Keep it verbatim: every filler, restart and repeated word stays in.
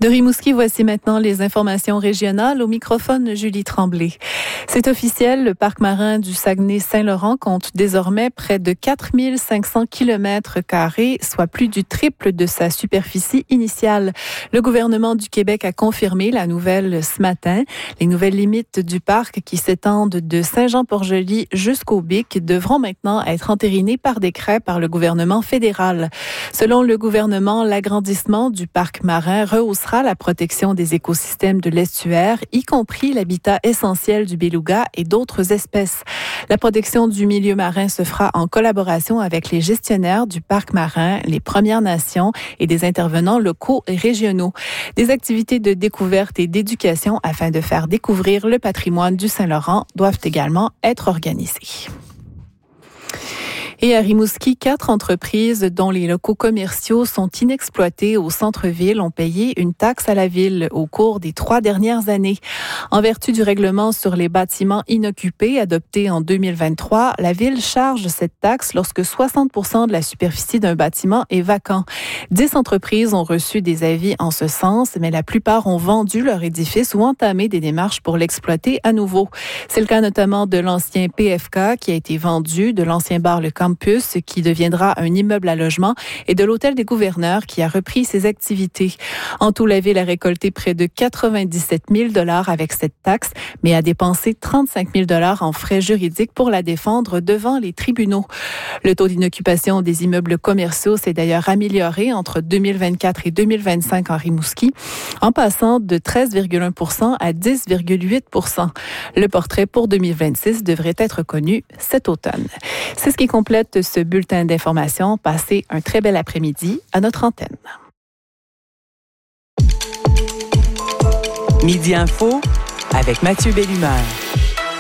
De Rimouski, voici maintenant les informations régionales. Au microphone, Julie Tremblay. C'est officiel, le parc marin du Saguenay-Saint-Laurent compte désormais près de quatre mille cinq cents kilomètres carrés, soit plus du triple de sa superficie initiale. Le gouvernement du Québec a confirmé la nouvelle ce matin. Les nouvelles limites du parc qui s'étendent de Saint-Jean-Port-Joli jusqu'au Bic devront maintenant être entérinées par décret par le gouvernement fédéral. Selon le gouvernement, l'agrandissement du parc marin rehaussera la protection des écosystèmes de l'estuaire, y compris l'habitat essentiel du beluga et d'autres espèces. La protection du milieu marin se fera en collaboration avec les gestionnaires du parc marin, les Premières Nations et des intervenants locaux et régionaux. Des activités de découverte et d'éducation afin de faire découvrir le patrimoine du Saint-Laurent doivent également être organisées. Et à Rimouski, quatre entreprises dont les locaux commerciaux sont inexploités au centre-ville ont payé une taxe à la ville au cours des trois dernières années. En vertu du règlement sur les bâtiments inoccupés adopté en deux mille vingt-trois, la ville charge cette taxe lorsque soixante pour cent de la superficie d'un bâtiment est vacant. Dix entreprises ont reçu des avis en ce sens, mais la plupart ont vendu leur édifice ou entamé des démarches pour l'exploiter à nouveau. C'est le cas notamment de l'ancien P F K qui a été vendu, de l'ancien bar Le Campus qui deviendra un immeuble à logement et de l'Hôtel des Gouverneurs qui a repris ses activités. En tout, la ville a récolté près de quatre-vingt-dix-sept mille dollars avec cette taxe, mais a dépensé trente-cinq mille dollars en frais juridiques pour la défendre devant les tribunaux. Le taux d'inoccupation des immeubles commerciaux s'est d'ailleurs amélioré entre deux mille vingt-quatre et deux mille vingt-cinq en Rimouski, en passant de treize virgule un pour cent à dix virgule huit pour cent. Le portrait pour deux mille vingt-six devrait être connu cet automne. C'est ce qui complète ce bulletin d'information. Passez un très bel après-midi à notre antenne. Midi Info avec Mathieu Bellumeur.